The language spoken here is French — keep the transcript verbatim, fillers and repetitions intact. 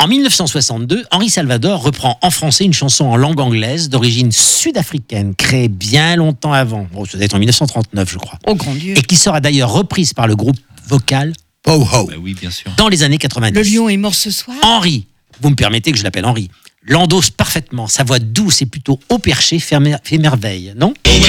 En dix-neuf cent soixante-deux, Henri Salvador reprend en français une chanson en langue anglaise d'origine sud-africaine, créée bien longtemps avant. Bon, ça doit être en dix-neuf cent trente-neuf, je crois. Oh grand Dieu. Et qui sera d'ailleurs reprise par le groupe vocal Pow Wow Bah oui, bien sûr. dans les années quatre-vingt-dix. Le lion est mort ce soir. Henri, vous me permettez que je l'appelle Henri, l'endosse parfaitement. Sa voix douce et plutôt haut perché fait, mer- fait merveille, non ? Away